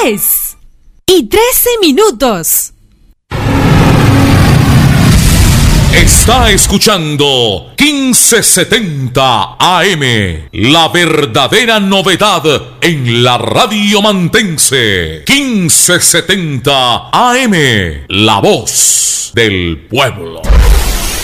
10:13. Está escuchando 1570 AM, la verdadera novedad en la radio mantense. 1570 AM, la voz del pueblo.